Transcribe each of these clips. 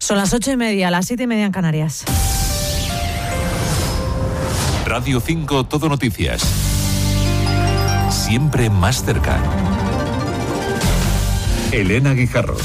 Son las 8:30, las 7:30 en Canarias. Radio 5 Todo Noticias. Siempre más cerca. Elena Guijarro.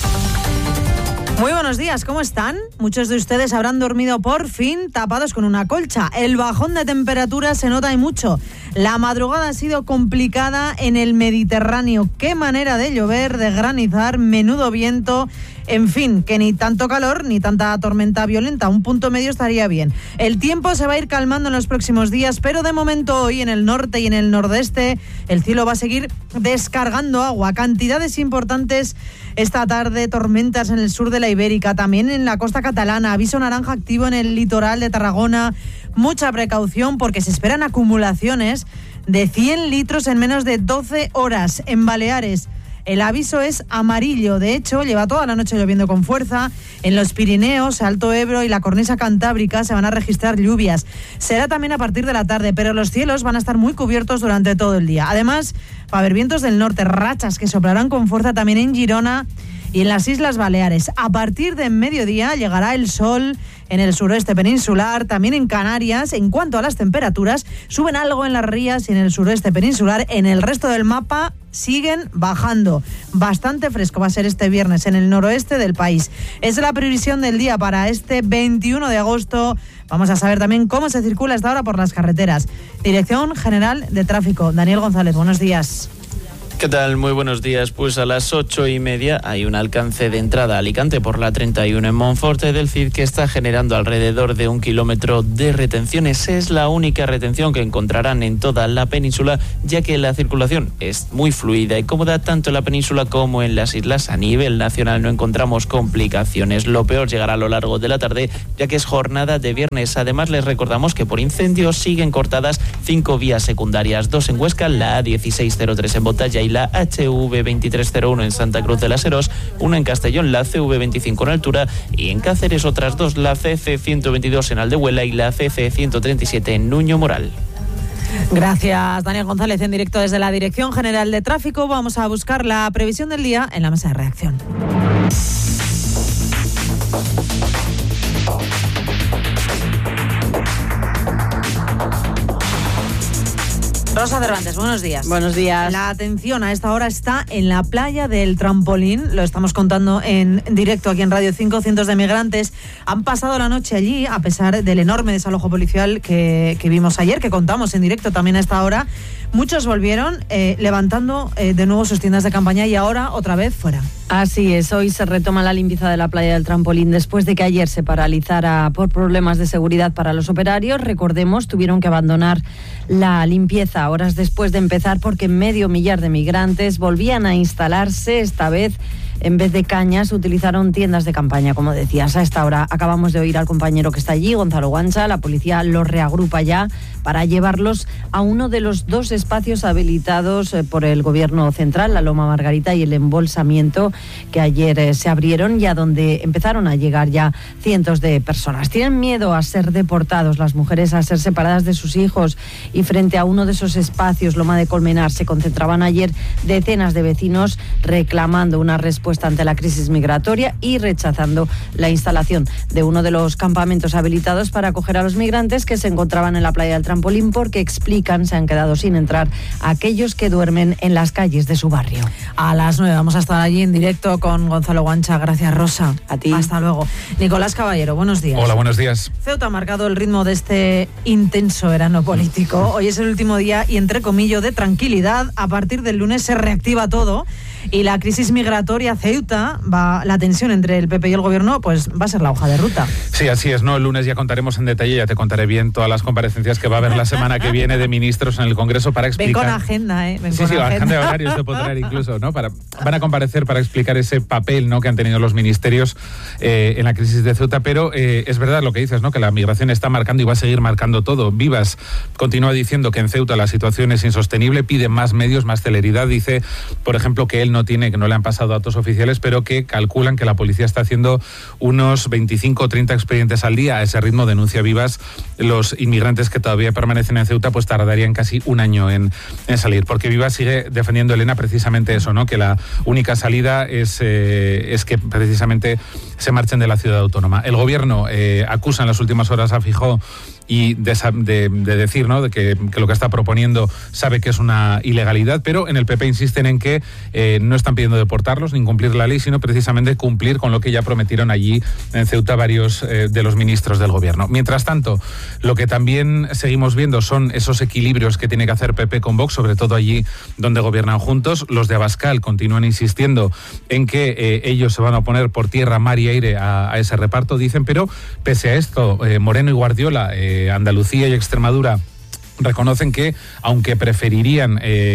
Muy buenos días, ¿cómo están? Muchos de ustedes habrán dormido por fin tapados con una colcha. El bajón de temperatura se nota y mucho. La madrugada ha sido complicada en el Mediterráneo. Qué manera de llover, de granizar, menudo viento. En fin, que ni tanto calor ni tanta tormenta violenta. Un punto medio estaría bien. El tiempo se va a ir calmando en los próximos días, pero de momento hoy en el norte y en el nordeste el cielo va a seguir descargando agua. Cantidades importantes esta tarde, tormentas en el sur de la Ibérica, también en la costa catalana. Aviso naranja activo en el litoral de Tarragona. Mucha precaución porque se esperan acumulaciones de 100 litros en menos de 12 horas. En Baleares el aviso es amarillo. De hecho, lleva toda la noche lloviendo con fuerza. En los Pirineos, Alto Ebro y la cornisa cantábrica se van a registrar lluvias. Será también a partir de la tarde, pero los cielos van a estar muy cubiertos durante todo el día. Además, va a haber vientos del norte, rachas que soplarán con fuerza también en Girona y en las Islas Baleares. A partir de mediodía llegará el sol en el suroeste peninsular, también en Canarias. En cuanto a las temperaturas, suben algo en las rías y en el suroeste peninsular. En el resto del mapa siguen bajando. Bastante fresco va a ser este viernes en el noroeste del país. Es la previsión del día para este 21 de agosto. Vamos a saber también cómo se circula esta hora por las carreteras. Dirección General de Tráfico. Daniel González, buenos días. ¿Qué tal? Muy buenos días. Pues a las 8:30 hay un alcance de entrada a Alicante por la 31 en Monforte del Cid que está generando alrededor de 1 kilómetro de retenciones. Es la única retención que encontrarán en toda la península, ya que la circulación es muy fluida y cómoda tanto en la península como en las islas. A nivel nacional no encontramos complicaciones. Lo peor llegará a lo largo de la tarde, ya que es jornada de viernes. Además, les recordamos que por incendios siguen cortadas 5 vías secundarias, 2 en Huesca, la A1603 en Botalla y la HV2301 en Santa Cruz de las Heros, una en Castellón, la CV25 en Altura, y en Cáceres otras 2, la CC122 en Aldehuela y la CC137 en Nuño Moral. Gracias, Daniel González, en directo desde la Dirección General de Tráfico. Vamos a buscar la previsión del día en la mesa de reacción. Rosa Cervantes, buenos días. Buenos días. La atención a esta hora está en la playa del Trampolín. Lo estamos contando en directo aquí en Radio 5. Cientos de migrantes han pasado la noche allí, a pesar del enorme desalojo policial que vimos ayer, que contamos en directo también a esta hora. Muchos volvieron levantando de nuevo sus tiendas de campaña y ahora otra vez fuera. Así es, hoy se retoma la limpieza de la playa del Trampolín después de que ayer se paralizara por problemas de seguridad para los operarios. Recordemos, tuvieron que abandonar la limpieza horas después de empezar porque medio millar de migrantes volvían a instalarse. Esta vez, en vez de cañas, utilizaron tiendas de campaña, como decías. A esta hora acabamos de oír al compañero que está allí, Gonzalo Guancha. La policía los reagrupa ya para llevarlos a uno de los 2 espacios habilitados por el Gobierno central, la Loma Margarita y el Embolsamiento, que ayer se abrieron y a donde empezaron a llegar ya cientos de personas. Tienen miedo a ser deportados, las mujeres a ser separadas de sus hijos, y frente a uno de esos espacios, Loma de Colmenar, se concentraban ayer decenas de vecinos reclamando una respuesta ante la crisis migratoria y rechazando la instalación de uno de los campamentos habilitados para acoger a los migrantes que se encontraban en la playa del Trampolín, porque explican se han quedado sin entrar aquellos que duermen en las calles de su barrio. A las 9 vamos a estar allí en directo con Gonzalo Guancha. Gracias, Rosa. A ti. Hasta luego. Nicolás Caballero, buenos días. Hola, buenos días. Ceuta ha marcado el ritmo de este intenso verano político. Hoy es el último día y, entre comillas, de tranquilidad. A partir del lunes se reactiva todo y la crisis migratoria Ceuta, la tensión entre el PP y el Gobierno, pues va a ser la hoja de ruta. Sí, así es, ¿no? El lunes ya contaremos en detalle, ya te contaré bien todas las comparecencias que va a haber la semana que viene de ministros en el Congreso para explicar... Ven con agenda, Ven con agenda de horarios se podrá incluso, ¿no? Van a comparecer para explicar ese papel, ¿no?, que han tenido los ministerios en la crisis de Ceuta, pero es verdad lo que dices, ¿no?, que la migración está marcando y va a seguir marcando todo. Vivas continúa diciendo que en Ceuta la situación es insostenible, pide más medios, más celeridad. Dice, por ejemplo, que él él no tiene, que no le han pasado datos oficiales, pero que calculan que la policía está haciendo unos 25 o 30 expedientes al día. A ese ritmo, denuncia Vivas, los inmigrantes que todavía permanecen en Ceuta pues tardarían casi un año en salir, porque Vivas sigue defendiendo, Elena, precisamente eso, ¿no? Que la única salida es que precisamente se marchen de la ciudad autónoma. El gobierno acusa en las últimas horas a Feijóo y de decir, ¿no?, de que lo que está proponiendo sabe que es una ilegalidad, pero en el PP insisten en que no están pidiendo deportarlos ni cumplir la ley, sino precisamente cumplir con lo que ya prometieron allí en Ceuta varios de los ministros del gobierno. Mientras tanto, lo que también seguimos viendo son esos equilibrios que tiene que hacer PP con Vox, sobre todo allí donde gobiernan juntos. Los de Abascal continúan insistiendo en que ellos se van a oponer por tierra, mar y aire a ese reparto, dicen, pero pese a esto, Moreno y Guardiola, Andalucía y Extremadura, reconocen que, aunque preferirían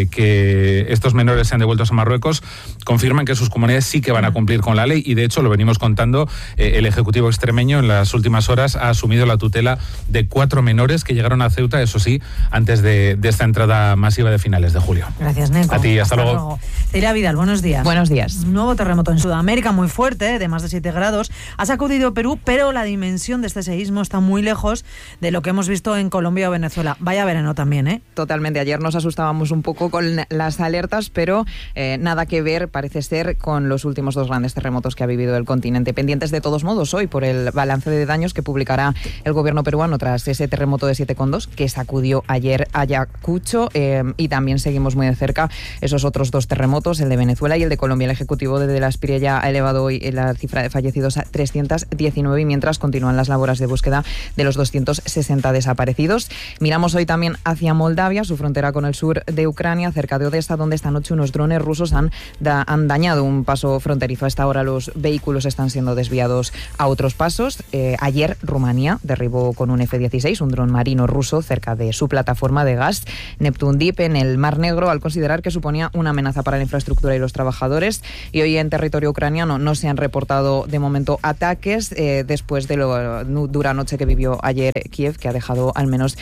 que estos menores sean devueltos a Marruecos, confirman que sus comunidades sí que van a cumplir con la ley, y de hecho, lo venimos contando, el Ejecutivo extremeño en las últimas horas ha asumido la tutela de 4 menores que llegaron a Ceuta, eso sí, antes de esta entrada masiva de finales de julio. Gracias, Neco. A ti, hasta luego. Celia Vidal, buenos días. Buenos días. Un nuevo terremoto en Sudamérica muy fuerte, de más de 7 grados, ha sacudido Perú, pero la dimensión de este seísmo está muy lejos de lo que hemos visto en Colombia o Venezuela. Vaya verano también, ¿eh? Totalmente. Ayer nos asustábamos un poco con las alertas, pero nada que ver, parece ser, con los últimos 2 grandes terremotos que ha vivido el continente. Pendientes de todos modos hoy por el balance de daños que publicará el gobierno peruano tras ese terremoto de 7,2 que sacudió ayer Ayacucho, y también seguimos muy de cerca esos otros 2 terremotos, el de Venezuela y el de Colombia. El Ejecutivo de la Espirella ha elevado hoy la cifra de fallecidos a 319, y mientras continúan las labores de búsqueda de los 260 desaparecidos. Miramos hoy también hacia Moldavia, su frontera con el sur de Ucrania, cerca de Odessa, donde esta noche unos drones rusos han dañado un paso fronterizo. A esta hora los vehículos están siendo desviados a otros pasos. Ayer Rumanía derribó con un F-16 un dron marino ruso cerca de su plataforma de gas Neptune Deep en el Mar Negro, al considerar que suponía una amenaza para la infraestructura y los trabajadores. Y hoy en territorio ucraniano no se han reportado de momento ataques después de la dura noche que vivió ayer Kiev, que ha dejado al menos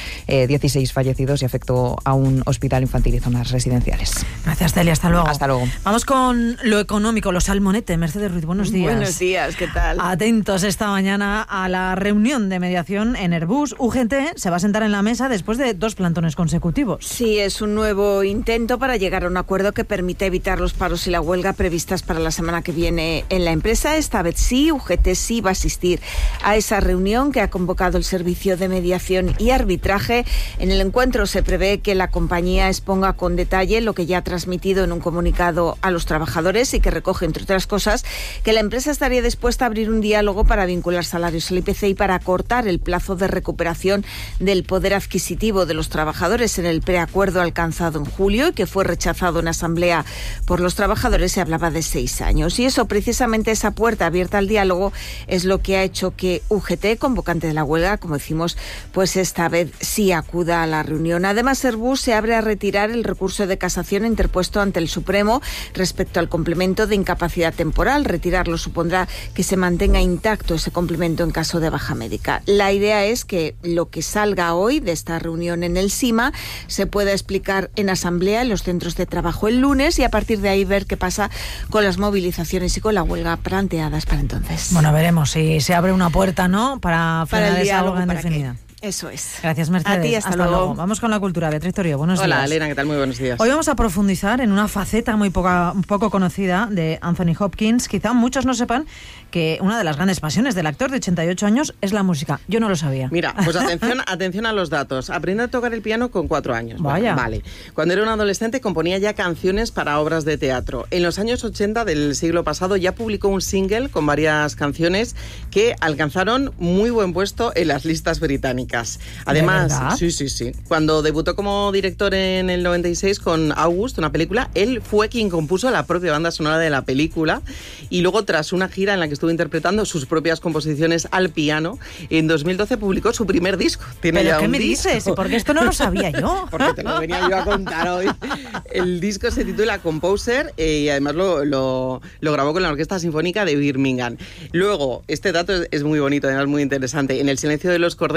16 fallecidos y afectó a un hospital infantil y zonas residenciales. Gracias, Celia. Hasta luego. Hasta luego. Vamos con lo económico, los Salmonete. Mercedes Ruiz, buenos días. Buenos días, ¿qué tal? Atentos esta mañana a la reunión de mediación en Airbus. UGT se va a sentar en la mesa después de 2 plantones consecutivos. Sí, es un nuevo intento para llegar a un acuerdo que permite evitar los paros y la huelga previstas para la semana que viene en la empresa. Esta vez sí, UGT sí va a asistir a esa reunión que ha convocado el Servicio de Mediación y Arbitraje. En el encuentro se prevé que la compañía exponga con detalle lo que ya ha transmitido en un comunicado a los trabajadores y que recoge, entre otras cosas, que la empresa estaría dispuesta a abrir un diálogo para vincular salarios al IPC y para acortar el plazo de recuperación del poder adquisitivo de los trabajadores. En el preacuerdo alcanzado en julio y que fue rechazado en asamblea por los trabajadores se hablaba de 6 años. Y eso, precisamente esa puerta abierta al diálogo, es lo que ha hecho que UGT, convocante de la huelga, como decimos, pues esta vez sí acuda a la reunión. Además, Airbus se abre a retirar el recurso de casación interpuesto ante el Supremo respecto al complemento de incapacidad temporal. Retirarlo supondrá que se mantenga intacto ese complemento en caso de baja médica. La idea es que lo que salga hoy de esta reunión en el SIMA se pueda explicar en asamblea en los centros de trabajo el lunes, y a partir de ahí ver qué pasa con las movilizaciones y con la huelga planteadas para entonces. Bueno, veremos si se abre una puerta, ¿no?, para frenar el esa diálogo huelga indefinida. Eso es. Gracias, Mercedes. A ti, hasta luego. Vamos con la cultura. Beatriz Torío, buenos días. Hola, Elena, ¿qué tal? Muy buenos días. Hoy vamos a profundizar en una faceta muy poco conocida de Anthony Hopkins. Quizá muchos no sepan que una de las grandes pasiones del actor de 88 años es la música. Yo no lo sabía. Mira, pues atención a los datos. Aprendió a tocar el piano con 4 años. Vaya. Vale. Cuando era un adolescente componía ya canciones para obras de teatro. En los años 80 del siglo pasado ya publicó un single con varias canciones que alcanzaron muy buen puesto en las listas británicas. Además, sí. Cuando debutó como director en el 96 con August, una película, él fue quien compuso la propia banda sonora de la película, y luego, tras una gira en la que estuvo interpretando sus propias composiciones al piano, en 2012 publicó su primer disco. ¿Pero qué me dices? Porque esto no lo sabía yo. Porque te lo venía yo a contar hoy. El disco se titula Composer, y además lo grabó con la Orquesta Sinfónica de Birmingham. Luego, este dato es muy bonito, además muy interesante. En El silencio de los corderos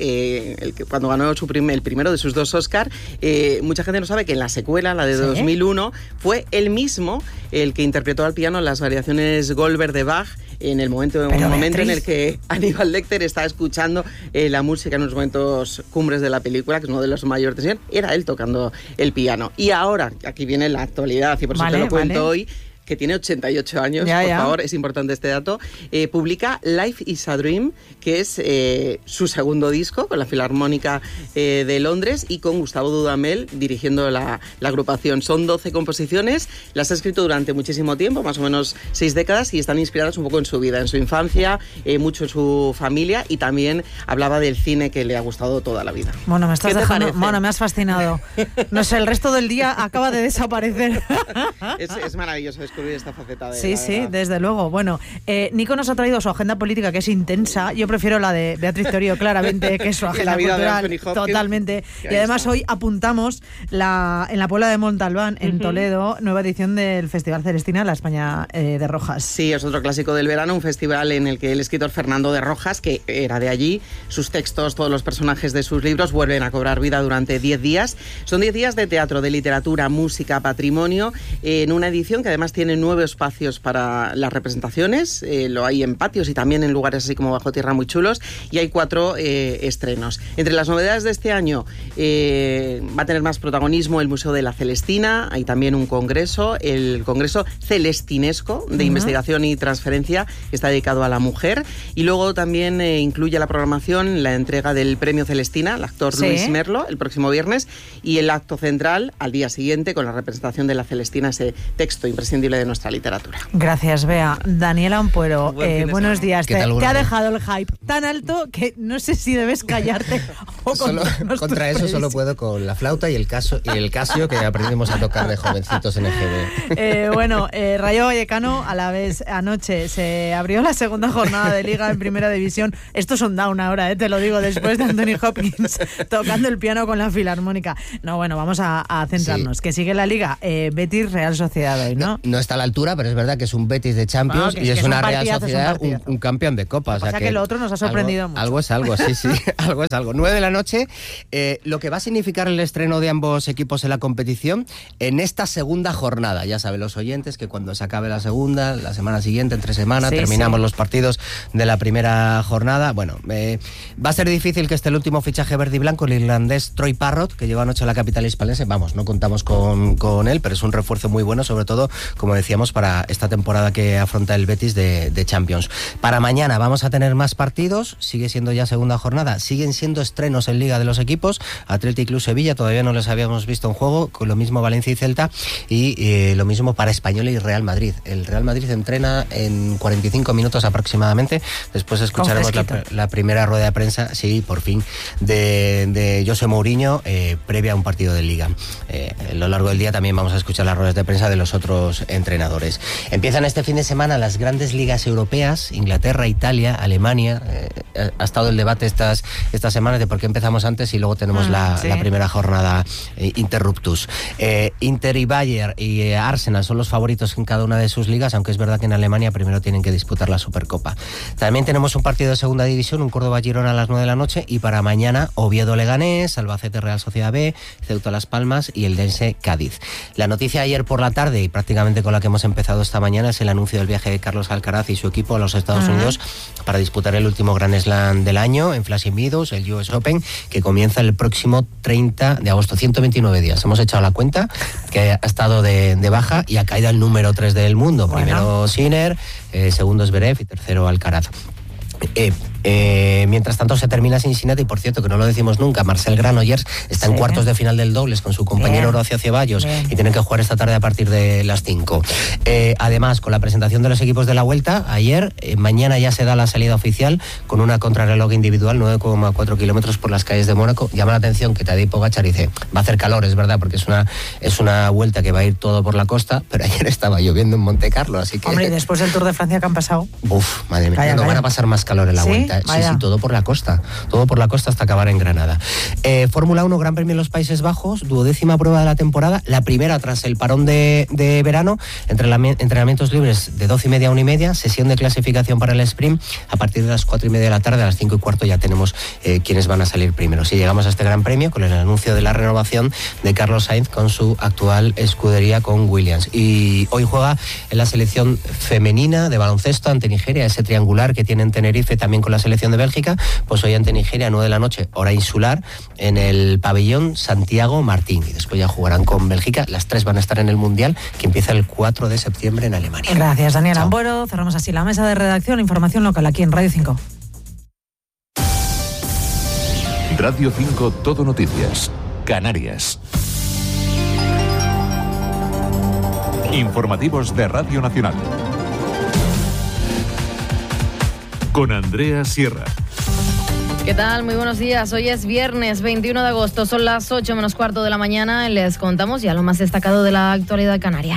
cuando ganó el primero de sus 2 Oscar, mucha gente no sabe que en la secuela, la de 2001, fue él mismo el que interpretó al piano las variaciones Goldberg de Bach en el momento en el que Aníbal Lecter está escuchando la música en unos momentos cumbres de la película, que es uno de los mayores tensión, era él tocando el piano. Y ahora, aquí viene la actualidad, y por eso te lo cuento hoy, que tiene 88 años, por favor, es importante este dato, publica Life is a Dream, que es su segundo disco, con la Filarmónica de Londres y con Gustavo Dudamel dirigiendo la agrupación. Son 12 composiciones, las ha escrito durante muchísimo tiempo, más o menos 6 décadas, y están inspiradas un poco en su vida, en su infancia, mucho en su familia, y también hablaba del cine, que le ha gustado toda la vida. Bueno, me estás dejando, bueno, me has fascinado. No sé, el resto del día acaba de desaparecer. Es maravilloso descubrir esta faceta de Sí, desde luego. Bueno, Nico nos ha traído su agenda política, que es intensa. Yo prefiero la de Beatriz Torío, claramente, que es su agenda cultural. Totalmente. Y además hoy apuntamos en la Puebla de Montalbán, en Toledo, nueva edición del Festival Celestina, la España de Rojas. Sí, es otro clásico del verano, un festival en el que el escritor Fernando de Rojas, que era de allí, sus textos, todos los personajes de sus libros vuelven a cobrar vida durante 10 días. Son 10 días de teatro, de literatura, música, patrimonio, en una edición que además tiene 9 espacios para las representaciones, lo hay en patios y también en lugares así como bajo tierra muy chulos, y hay 4 estrenos. Entre las novedades de este año va a tener más protagonismo el Museo de la Celestina, hay también un congreso, el Congreso Celestinesco de Investigación y Transferencia, que está dedicado a la mujer, y luego también incluye la programación la entrega del Premio Celestina al actor Luis Merlo el próximo viernes, y el acto central al día siguiente con la representación de la Celestina, ese texto imprescindible de nuestra literatura. Gracias, Bea. Daniela Ampuero, buenos días. Te ha dejado el hype tan alto que no sé si debes callarte o contra eso solo puedo con la flauta y el casio que aprendimos a tocar de jovencitos en EGB. Rayo Vallecano, a la vez, anoche se abrió la segunda jornada de Liga en Primera División. Esto es un down ahora, te lo digo, después de Anthony Hopkins tocando el piano con la Filarmónica. No, bueno, vamos a centrarnos. Sí. Que sigue la Liga, Betis Real Sociedad hoy, ¿no? No está a la altura, pero es verdad que es un Betis de Champions y es una Real Sociedad, un campeón de Copa. O sea que lo otro nos ha sorprendido mucho. Algo es algo, sí, algo es algo. 9 de la noche, lo que va a significar el estreno de ambos equipos en la competición en esta segunda jornada. Ya saben los oyentes que cuando se acabe la segunda, la semana siguiente, entre semana, terminamos los partidos de la primera jornada. Bueno, va a ser difícil que esté el último fichaje verde y blanco, el irlandés Troy Parrott, que llegó anoche a la capital hispalense. Vamos, no contamos con él, pero es un refuerzo muy bueno, sobre todo, como decíamos, para esta temporada que afronta el Betis de Champions. Para mañana vamos a tener más partidos, sigue siendo ya segunda jornada, siguen siendo estrenos en Liga de los equipos, Athletic Club Sevilla, todavía no les habíamos visto en juego, con lo mismo Valencia y Celta, y lo mismo para Español y Real Madrid. El Real Madrid entrena en 45 minutos aproximadamente, después escucharemos la primera rueda de prensa, sí, por fin, de José Mourinho, previa a un partido de Liga. A lo largo del día también vamos a escuchar las ruedas de prensa de los otros entrenadores. Empiezan este fin de semana las grandes ligas europeas, Inglaterra, Italia, Alemania. Ha estado el debate estas semanas de por qué empezamos antes y luego tenemos la primera jornada interruptus. Inter y Bayern y Arsenal son los favoritos en cada una de sus ligas, aunque es verdad que en Alemania primero tienen que disputar la Supercopa. También tenemos un partido de segunda división, un Córdoba-Girona a las 9 de la noche, y para mañana Oviedo-Leganés, Albacete Real Sociedad B, Ceuta-Las Palmas y Eldense-Cádiz. La noticia ayer por la tarde, y prácticamente con la que hemos empezado esta mañana, es el anuncio del viaje de Carlos Alcaraz y su equipo a los Estados Unidos para disputar el último Grand Slam del año en Flushing Meadows, el US Open, que comienza el próximo 30 de agosto, 129 días. Hemos echado la cuenta, que ha estado de baja y ha caído el número 3 del mundo. Primero Sinner, segundo Zverev y tercero Alcaraz. Mientras tanto se termina Cincinnati, y por cierto que no lo decimos nunca, Marcel Granollers está en cuartos de final del dobles con su compañero Horacio Ceballos y tienen que jugar esta tarde a partir de las 5. Además, con la presentación de los equipos de la Vuelta ayer, mañana ya se da la salida oficial con una contrarreloj individual, 9,4 kilómetros por las calles de Mónaco. Llama la atención que Tadej Pogačar dice, va a hacer calor, es verdad, porque es una vuelta que va a ir todo por la costa, pero ayer estaba lloviendo en Monte Carlo, así que... Hombre, y después del Tour de Francia que han pasado... Madre mía, no van a pasar más calor en la ¿Sí? vuelta. Vaya. Sí, todo por la costa hasta acabar en Granada. Fórmula 1, Gran Premio en los Países Bajos, 12ª prueba de la temporada, la primera tras el parón de verano, entrenamientos libres de 12:30 a 1:30, sesión de clasificación para el sprint, a partir de las 4:30 de la tarde, a las 5:15 ya tenemos quienes van a salir primero. Si llegamos a este Gran Premio con el anuncio de la renovación de Carlos Sainz con su actual escudería con Williams. Y hoy juega en la selección femenina de baloncesto ante Nigeria, ese triangular que tiene en Tenerife también con la selección de Bélgica, pues hoy ante Nigeria, 9 de la noche, hora insular, en el pabellón Santiago Martín. Y después ya jugarán con Bélgica. Las tres van a estar en el Mundial, que empieza el 4 de septiembre en Alemania. Gracias, Daniel Chao. Ambuero. Cerramos así la mesa de redacción. Información local aquí en Radio 5. Radio 5 Todo Noticias. Canarias. Informativos de Radio Nacional. Con Andrea Sierra. ¿Qué tal? Muy buenos días. Hoy es viernes 21 de agosto. Son las 8 menos cuarto de la mañana. Les contamos ya lo más destacado de la actualidad canaria.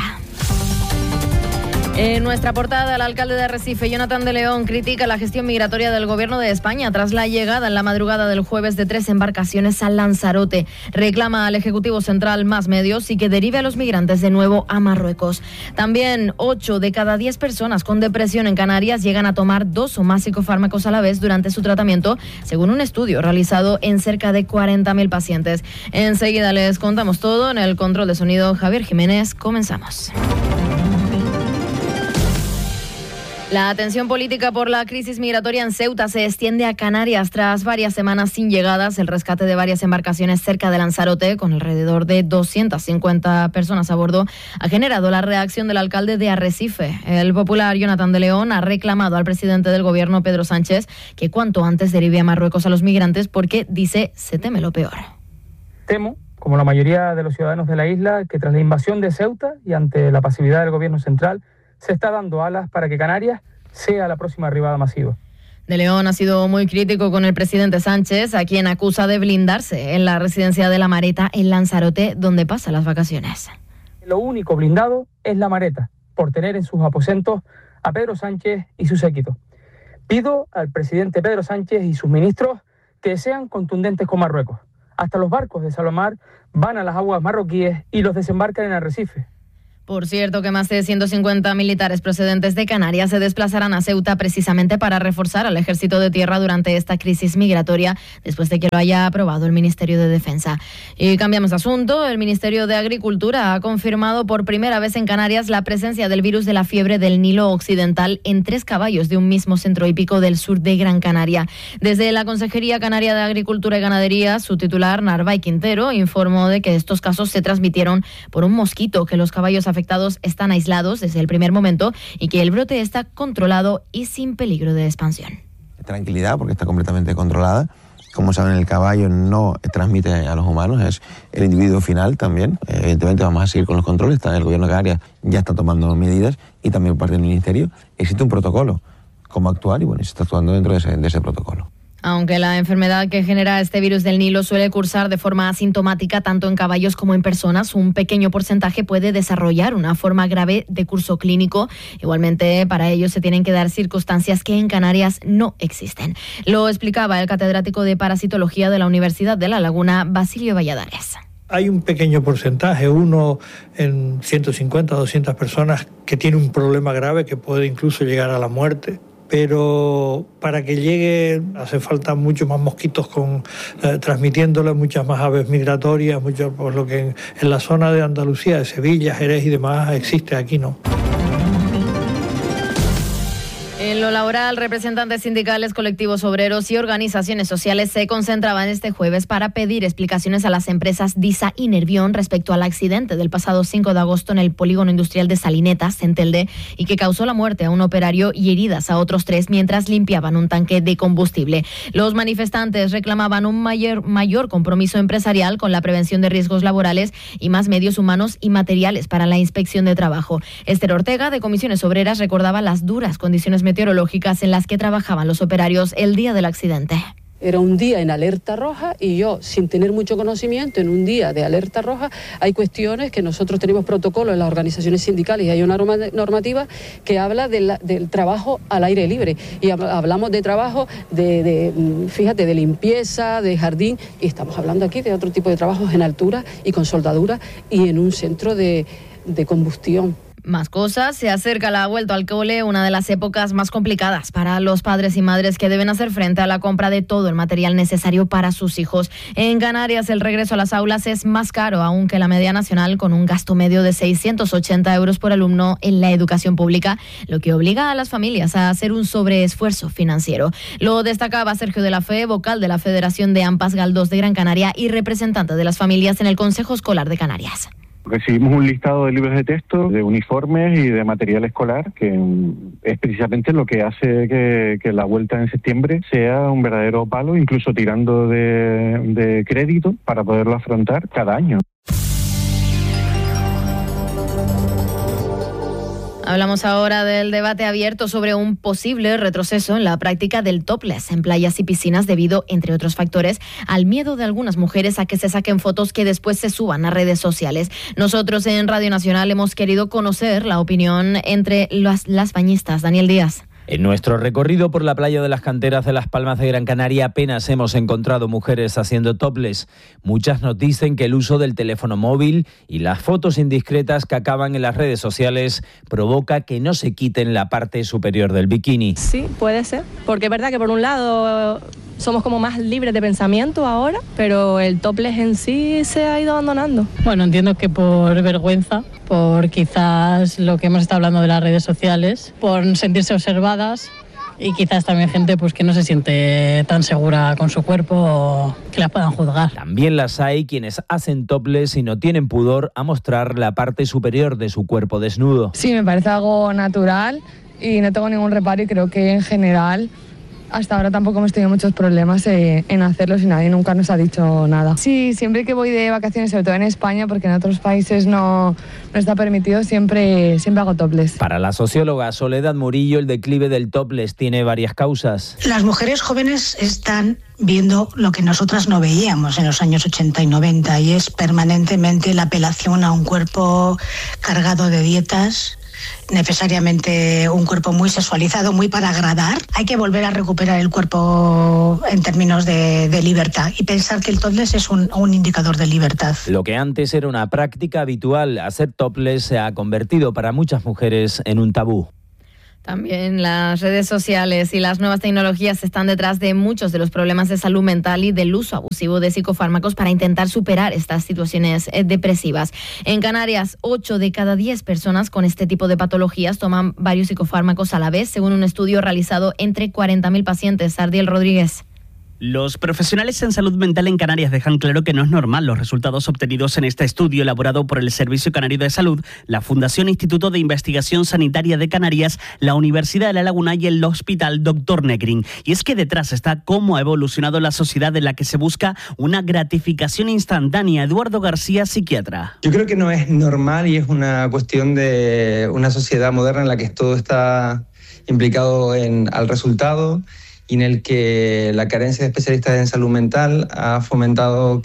En nuestra portada, el alcalde de Arrecife, Jonathan de León, critica la gestión migratoria del Gobierno de España tras la llegada en la madrugada del jueves de 3 embarcaciones a Lanzarote. Reclama al Ejecutivo Central más medios y que derive a los migrantes de nuevo a Marruecos. También 8 de cada 10 personas con depresión en Canarias llegan a tomar 2 o más psicofármacos a la vez durante su tratamiento, según un estudio realizado en cerca de 40.000 pacientes. Enseguida les contamos todo. En el control de sonido, Javier Jiménez. Comenzamos. La tensión política por la crisis migratoria en Ceuta se extiende a Canarias tras varias semanas sin llegadas. El rescate de varias embarcaciones cerca de Lanzarote, con alrededor de 250 personas a bordo, ha generado la reacción del alcalde de Arrecife. El popular Jonathan de León ha reclamado al presidente del gobierno, Pedro Sánchez, que cuanto antes derive a Marruecos a los migrantes porque, dice, se teme lo peor. Temo, como la mayoría de los ciudadanos de la isla, que tras la invasión de Ceuta y ante la pasividad del gobierno central, se está dando alas para que Canarias sea la próxima arribada masiva. De León ha sido muy crítico con el presidente Sánchez, a quien acusa de blindarse en la residencia de La Mareta en Lanzarote, donde pasa las vacaciones. Lo único blindado es La Mareta, por tener en sus aposentos a Pedro Sánchez y su séquito. Pido al presidente Pedro Sánchez y sus ministros que sean contundentes con Marruecos. Hasta los barcos de Salomar van a las aguas marroquíes y los desembarcan en Arrecife. Por cierto, que más de 150 militares procedentes de Canarias se desplazarán a Ceuta precisamente para reforzar al ejército de tierra durante esta crisis migratoria, después de que lo haya aprobado el Ministerio de Defensa. Y cambiamos de asunto. El Ministerio de Agricultura ha confirmado por primera vez en Canarias la presencia del virus de la fiebre del Nilo Occidental en 3 caballos de un mismo centro hípico del sur de Gran Canaria. Desde la Consejería Canaria de Agricultura y Ganadería, su titular, Narvay Quintero, informó de que estos casos se transmitieron por un mosquito, que los caballos afectados están aislados desde el primer momento y que el brote está controlado y sin peligro de expansión. Tranquilidad, porque está completamente controlada. Como saben, el caballo no transmite a los humanos, es el individuo final también. Evidentemente vamos a seguir con los controles. El gobierno de Canarias ya está tomando medidas y también por parte del Ministerio. Existe un protocolo, cómo actuar, y bueno, se está actuando dentro de ese protocolo. Aunque la enfermedad que genera este virus del Nilo suele cursar de forma asintomática tanto en caballos como en personas, un pequeño porcentaje puede desarrollar una forma grave de curso clínico. Igualmente, para ello se tienen que dar circunstancias que en Canarias no existen. Lo explicaba el catedrático de parasitología de la Universidad de La Laguna, Basilio Valladares. Hay un pequeño porcentaje, 1 en 150 o 200 personas, que tiene un problema grave que puede incluso llegar a la muerte. Pero para que llegue hace falta muchos más mosquitos transmitiéndole, muchas más aves migratorias, por lo que en la zona de Andalucía, de Sevilla, Jerez y demás existe, aquí no. En lo laboral, representantes sindicales, colectivos obreros y organizaciones sociales se concentraban este jueves para pedir explicaciones a las empresas DISA y Nervión respecto al accidente del pasado 5 de agosto en el polígono industrial de Salinetas, en Telde, y que causó la muerte a un operario y heridas a otros 3 mientras limpiaban un tanque de combustible. Los manifestantes reclamaban un mayor compromiso empresarial con la prevención de riesgos laborales y más medios humanos y materiales para la inspección de trabajo. Esther Ortega, de Comisiones Obreras, recordaba las duras condiciones meteorológicas en las que trabajaban los operarios el día del accidente. Era un día en alerta roja y yo, sin tener mucho conocimiento, en un día de alerta roja, hay cuestiones que nosotros tenemos protocolos en las organizaciones sindicales y hay una normativa que habla del trabajo al aire libre. Y hablamos de trabajo fíjate, de limpieza, de jardín, y estamos hablando aquí de otro tipo de trabajos en altura y con soldadura y en un centro de combustión. Más cosas, se acerca la vuelta al cole, una de las épocas más complicadas para los padres y madres que deben hacer frente a la compra de todo el material necesario para sus hijos. En Canarias el regreso a las aulas es más caro aún que la media nacional, con un gasto medio de 680 euros por alumno en la educación pública, lo que obliga a las familias a hacer un sobreesfuerzo financiero. Lo destacaba Sergio de la Fe, vocal de la Federación de AMPAs Galdós de Gran Canaria y representante de las familias en el Consejo Escolar de Canarias. Recibimos un listado de libros de texto, de uniformes y de material escolar, que es precisamente lo que hace que la vuelta en septiembre sea un verdadero palo, incluso tirando de crédito para poderlo afrontar cada año. Hablamos ahora del debate abierto sobre un posible retroceso en la práctica del topless en playas y piscinas debido, entre otros factores, al miedo de algunas mujeres a que se saquen fotos que después se suban a redes sociales. Nosotros en Radio Nacional hemos querido conocer la opinión entre las bañistas. Daniel Díaz. En nuestro recorrido por la playa de las Canteras de Las Palmas de Gran Canaria apenas hemos encontrado mujeres haciendo topless. Muchas nos dicen que el uso del teléfono móvil y las fotos indiscretas que acaban en las redes sociales provoca que no se quiten la parte superior del bikini. Sí, puede ser, porque es verdad que por un lado somos como más libres de pensamiento ahora, pero el topless en sí se ha ido abandonando. Bueno, entiendo que por vergüenza, por quizás lo que hemos estado hablando de las redes sociales, por sentirse observadas y quizás también gente pues que no se siente tan segura con su cuerpo o que las puedan juzgar. También las hay quienes hacen topless y no tienen pudor a mostrar la parte superior de su cuerpo desnudo. Sí, me parece algo natural y no tengo ningún reparo y creo que en general hasta ahora tampoco hemos tenido muchos problemas en hacerlo y nadie nunca nos ha dicho nada. Sí, siempre que voy de vacaciones, sobre todo en España, porque en otros países no está permitido, siempre hago topless. Para la socióloga Soledad Murillo, el declive del topless tiene varias causas. Las mujeres jóvenes están viendo lo que nosotras no veíamos en los años 80 y 90 y es permanentemente la apelación a un cuerpo cargado de dietas, necesariamente un cuerpo muy sexualizado, muy para agradar. Hay que volver a recuperar el cuerpo en términos de libertad y pensar que el topless es un indicador de libertad. Lo que antes era una práctica habitual, hacer topless se ha convertido para muchas mujeres en un tabú. También las redes sociales y las nuevas tecnologías están detrás de muchos de los problemas de salud mental y del uso abusivo de psicofármacos para intentar superar estas situaciones depresivas. En Canarias, 8 de cada 10 personas con este tipo de patologías toman varios psicofármacos a la vez, según un estudio realizado entre 40.000 pacientes. Ardiel Rodríguez. Los profesionales en salud mental en Canarias dejan claro que no es normal los resultados obtenidos en este estudio elaborado por el Servicio Canario de Salud, la Fundación Instituto de Investigación Sanitaria de Canarias, la Universidad de La Laguna y el Hospital Dr. Negrín. Y es que detrás está cómo ha evolucionado la sociedad en la que se busca una gratificación instantánea. Eduardo García, psiquiatra. Yo creo que no es normal y es una cuestión de una sociedad moderna en la que todo está implicado al resultado, y en el que la carencia de especialistas en salud mental ha fomentado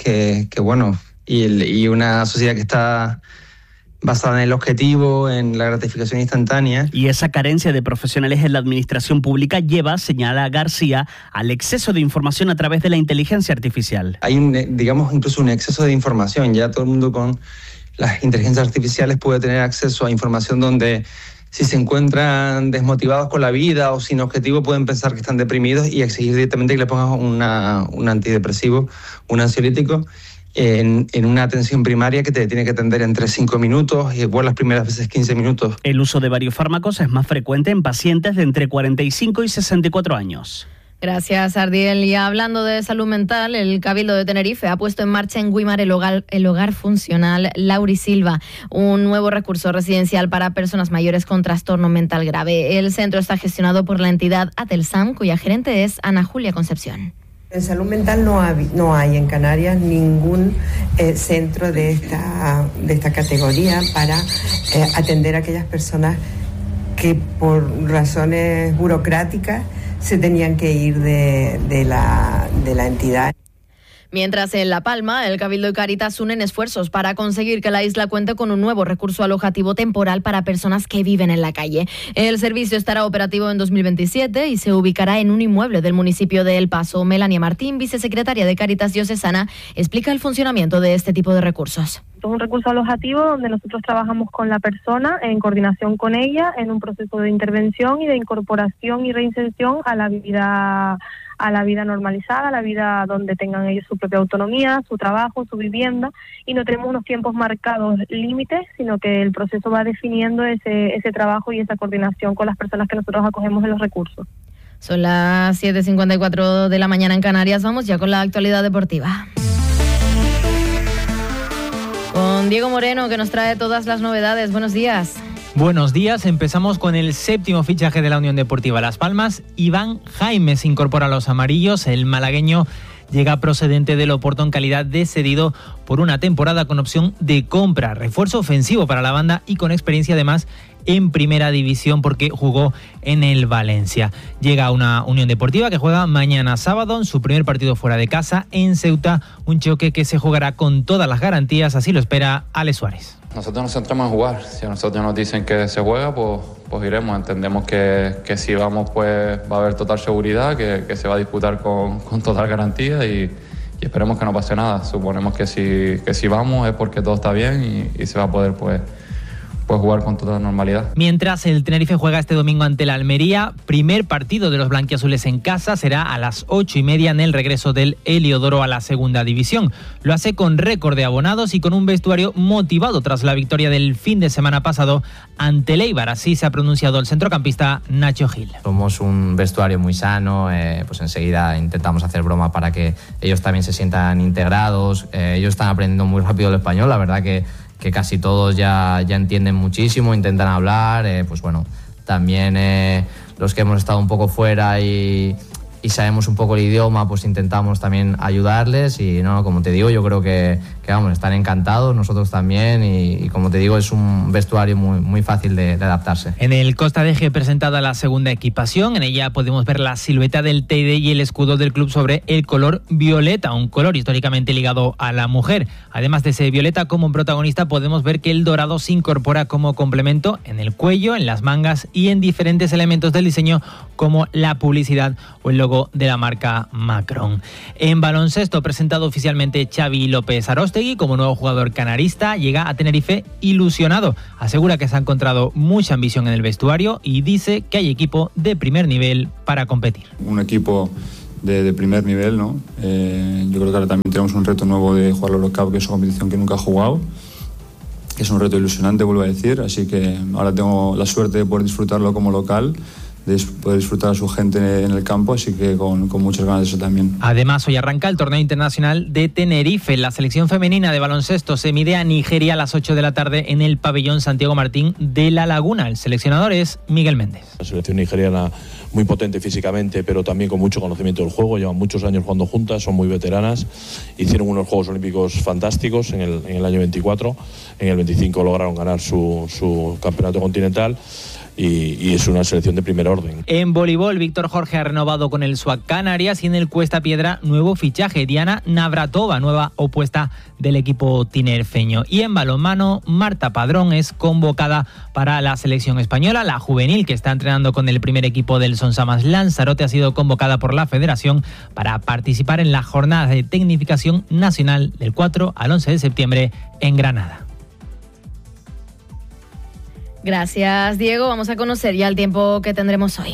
y una sociedad que está basada en el objetivo, en la gratificación instantánea. Y esa carencia de profesionales en la administración pública lleva, señala García, al exceso de información a través de la inteligencia artificial. Hay incluso un exceso de información. Ya todo el mundo con las inteligencias artificiales puede tener acceso a información donde, si se encuentran desmotivados con la vida o sin objetivo, pueden pensar que están deprimidos y exigir directamente que le pongan un antidepresivo, un ansiolítico, en una atención primaria que te tiene que atender en 3-5 minutos y las primeras veces 15 minutos. El uso de varios fármacos es más frecuente en pacientes de entre 45 y 64 años. Gracias, Ardiel. Y hablando de salud mental, el Cabildo de Tenerife ha puesto en marcha en Güímar el hogar funcional Lauri Silva, un nuevo recurso residencial para personas mayores con trastorno mental grave. El centro está gestionado por la entidad Atelsam, cuya gerente es Ana Julia Concepción. En salud mental no hay en Canarias ningún centro de esta categoría para atender a aquellas personas que por razones burocráticas se tenían que ir de la entidad. Mientras en La Palma, el Cabildo y Cáritas unen esfuerzos para conseguir que la isla cuente con un nuevo recurso alojativo temporal para personas que viven en la calle. El servicio estará operativo en 2027 y se ubicará en un inmueble del municipio de El Paso. Melania Martín, vicesecretaria de Cáritas Diocesana, explica el funcionamiento de este tipo de recursos. Es un recurso alojativo donde nosotros trabajamos con la persona en coordinación con ella en un proceso de intervención y de incorporación y reinserción a la vida normalizada, a la vida donde tengan ellos su propia autonomía, su trabajo, su vivienda, y no tenemos unos tiempos marcados límites, sino que el proceso va definiendo ese trabajo y esa coordinación con las personas que nosotros acogemos en los recursos. Son las 7:54 de la mañana en Canarias. Vamos ya con la actualidad deportiva. Con Diego Moreno, que nos trae todas las novedades. Buenos días. Buenos días, empezamos con el séptimo fichaje de la Unión Deportiva Las Palmas. Iván Jaime se incorpora a los amarillos. El malagueño llega procedente del Oporto en calidad de cedido por una temporada con opción de compra. Refuerzo ofensivo para la banda y con experiencia además en primera división porque jugó en el Valencia. Llega a una Unión Deportiva que juega mañana sábado en su primer partido fuera de casa en Ceuta, un choque que se jugará con todas las garantías, así lo espera Ale Suárez. Nosotros nos centramos en jugar. Si a nosotros nos dicen que se juega, pues iremos. Entendemos que si vamos, pues va a haber total seguridad, que se va a disputar con total garantía y esperemos que no pase nada. Suponemos que si vamos es porque todo está bien y se va a poder pues jugar con toda normalidad. Mientras el Tenerife juega este domingo ante la Almería, primer partido de los blanquiazules en casa será a las 8:30 en el regreso del Heliodoro a la segunda división. Lo hace con récord de abonados y con un vestuario motivado tras la victoria del fin de semana pasado ante el Eibar. Así se ha pronunciado el centrocampista Nacho Gil. Somos un vestuario muy sano, pues enseguida intentamos hacer broma para que ellos también se sientan integrados. Ellos están aprendiendo muy rápido el español, la verdad que casi todos ya entienden muchísimo, intentan hablar, pues bueno, también los que hemos estado un poco fuera y sabemos un poco el idioma, pues intentamos también ayudarles y no, como te digo, yo creo que vamos, están encantados, nosotros también y como te digo, es un vestuario muy, muy fácil de adaptarse. En el Costa de Eje presentada la segunda equipación, en ella podemos ver la silueta del Teide y el escudo del club sobre el color violeta, un color históricamente ligado a la mujer. Además de ese violeta como protagonista, podemos ver que el dorado se incorpora como complemento en el cuello, en las mangas y en diferentes elementos del diseño como la publicidad o el logo de la marca Macron. En baloncesto, presentado oficialmente Xavi López Aróstegui como nuevo jugador canarista, llega a Tenerife ilusionado. Asegura que se ha encontrado mucha ambición en el vestuario y dice que hay equipo de primer nivel para competir. Un equipo de primer nivel, ¿no? Yo creo que ahora también tenemos un reto nuevo de jugar la Eurocup, que es una competición que nunca he jugado. Es un reto ilusionante, vuelvo a decir, así que ahora tengo la suerte de poder disfrutarlo como local, de poder disfrutar a su gente en el campo, así que con muchas ganas de eso también. Además, hoy arranca el torneo internacional de Tenerife. La selección femenina de baloncesto se mide a Nigeria a las 8 de la tarde en el pabellón Santiago Martín de La Laguna. El seleccionador es Miguel Méndez. La selección nigeriana muy potente físicamente, pero también con mucho conocimiento del juego. Llevan muchos años jugando juntas, son muy veteranas. Hicieron unos Juegos Olímpicos fantásticos en el año 24. En el 25 lograron ganar su campeonato continental. Y es una selección de primer orden. En voleibol, Víctor Jorge ha renovado con el SUAC Canarias y en el Cuesta Piedra, nuevo fichaje. Diana Navratova, nueva opuesta del equipo tinerfeño. Y en balonmano, Marta Padrón es convocada para la selección española. La juvenil, que está entrenando con el primer equipo del Sonsamas Lanzarote, ha sido convocada por la Federación para participar en la jornada de tecnificación nacional del 4 al 11 de septiembre en Granada. Gracias, Diego. Vamos a conocer ya el tiempo que tendremos hoy.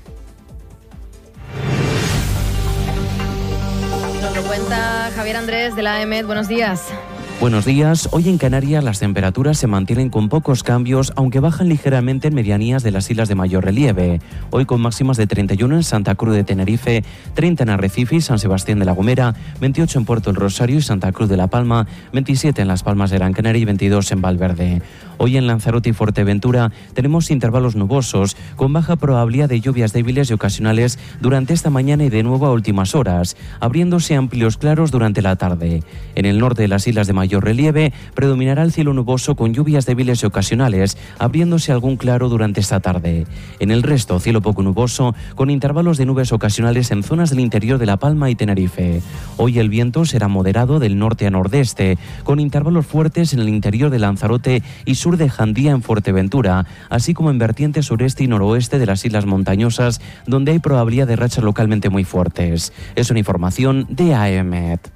Nos lo cuenta Javier Andrés de la EMET. Buenos días. Buenos días. Hoy en Canarias las temperaturas se mantienen con pocos cambios, aunque bajan ligeramente en medianías de las islas de mayor relieve. Hoy con máximas de 31 en Santa Cruz de Tenerife, 30 en Arrecife y San Sebastián de la Gomera, 28 en Puerto El Rosario y Santa Cruz de la Palma, 27 en Las Palmas de Gran Canaria y 22 en Valverde. Hoy en Lanzarote y Fuerteventura tenemos intervalos nubosos, con baja probabilidad de lluvias débiles y ocasionales durante esta mañana y de nuevo a últimas horas, abriéndose amplios claros durante la tarde. En el norte de las islas de mayor relieve predominará el cielo nuboso con lluvias débiles y ocasionales, abriéndose algún claro durante esta tarde. En el resto, cielo poco nuboso, con intervalos de nubes ocasionales en zonas del interior de La Palma y Tenerife. Hoy el viento será moderado del norte a nordeste, con intervalos fuertes en el interior de Lanzarote y sur de Jandía en Fuerteventura, así como en vertientes sureste y noroeste de las islas montañosas, donde hay probabilidad de rachas localmente muy fuertes. Es una información de AEMET.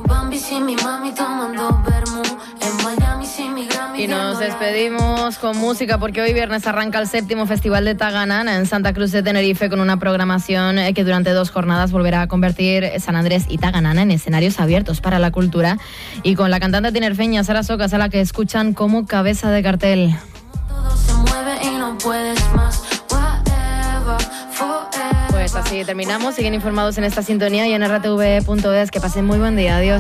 Y nos despedimos con música porque hoy viernes arranca el 7º Festival de Taganana en Santa Cruz de Tenerife, con una programación que durante 2 jornadas volverá a convertir San Andrés y Taganana en escenarios abiertos para la cultura, y con la cantante tinerfeña Sara Socas, a la que escuchan como cabeza de cartel. Pues así terminamos. Siguen informados en esta sintonía y en rtv.es. Que pasen muy buen día. Adiós.